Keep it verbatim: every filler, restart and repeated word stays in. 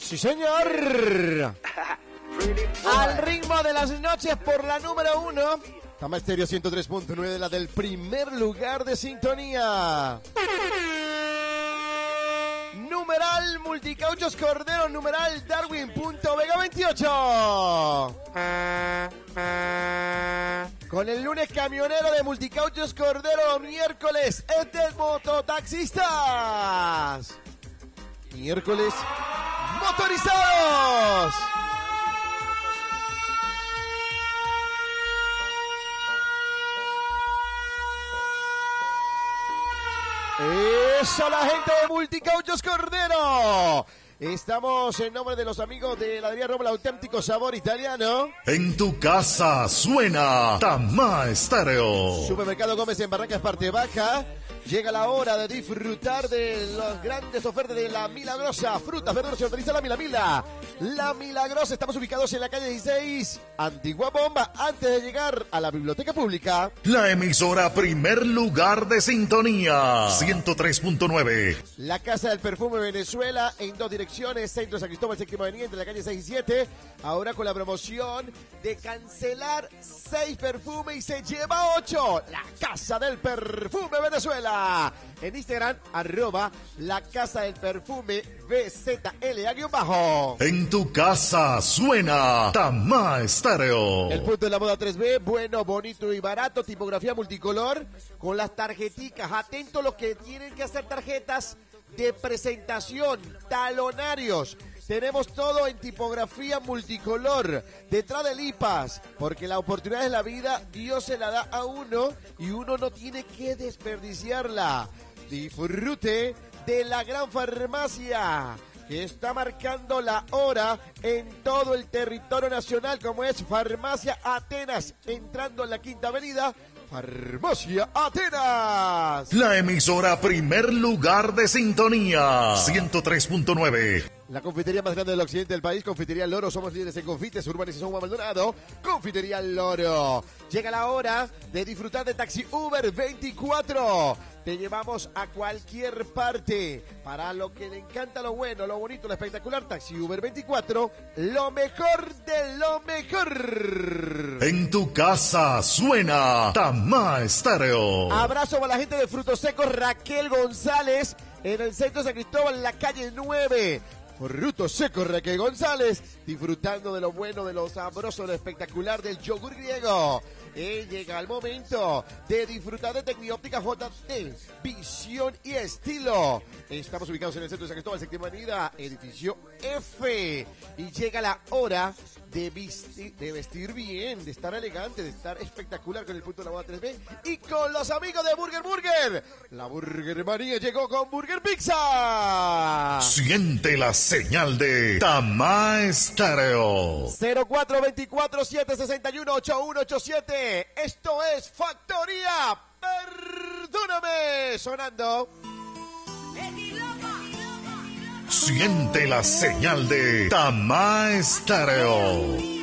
Sí, señor. Al ritmo de las noches por la número uno. Tama Estéreo ciento tres punto nueve, la del primer lugar de sintonía. Numeral Multicauchos Cordero, numeral Darwin punto Vega veintiocho. Con el lunes camionero de Multicauchos Cordero, miércoles es de mototaxistas. Miércoles motorizados. Eso, la gente de Multicauchos Cordero. Estamos en nombre de los amigos de Heladería Roma, el auténtico sabor italiano. En tu casa suena Tama Estéreo. Supermercado Gómez en Barrancas, parte baja. Llega la hora de disfrutar de las grandes ofertas de La Milagrosa. Frutas, verduras y hortalizas La Mila Mila. La Milagrosa, estamos ubicados en la calle dieciséis, Antigua Bomba, antes de llegar a la biblioteca pública. La emisora primer lugar de sintonía, ciento tres punto nueve. La Casa del Perfume Venezuela, en dos direcciones, Centro San Cristóbal, séptima avenida, entre la calle seis y siete. Ahora con la promoción de cancelar seis perfumes y se lleva ocho. La Casa del Perfume Venezuela. En Instagram, arroba la Casa del Perfume V Z L A-bajo. En tu casa suena Tama Estéreo. El punto de la moda tres B, bueno, bonito y barato, tipografía multicolor, con las tarjeticas. Atento los que tienen que hacer tarjetas de presentación, talonarios. Tenemos todo en tipografía multicolor, detrás del I P A S, porque la oportunidad de la vida Dios se la da a uno y uno no tiene que desperdiciarla. Disfrute de la gran farmacia que está marcando la hora en todo el territorio nacional, como es Farmacia Atenas, entrando en la Quinta Avenida. Farmacia Atenas. La emisora primer lugar de sintonía, ciento tres punto nueve. La confitería más grande del occidente del país, Confitería Loro. Somos líderes en confites, urbanización Juan Maldonado. Confitería Loro. Llega la hora de disfrutar de Taxi Uber veinticuatro. Te llevamos a cualquier parte. Para lo que le encanta, lo bueno, lo bonito, lo espectacular, Taxi Uber veinticuatro. Lo mejor de lo mejor. En tu casa suena Tama Estéreo. Abrazo para la gente de Frutos Secos Raquel González en el centro de San Cristóbal, en la calle nueve. Frutos Secos Raquel González, disfrutando de lo bueno, de lo sabroso, de lo espectacular del yogur griego. Y llega el momento de disfrutar de Tecnióptica J T, visión y estilo. Estamos ubicados en el centro de San Cristóbal, séptima avenida, edificio F. Y llega la hora de vestir, de vestir bien, de estar elegante, de estar espectacular con el punto de la moda tres B y con los amigos de Burger Burger. La Burger María llegó con Burger Pizza. Siente la señal de Tama Estéreo. cero cuatro veinticuatro, siete sesenta y uno, ochenta y uno ochenta y siete. Esto es Factoría Perdóname, sonando. Siente la señal de Tama Estéreo.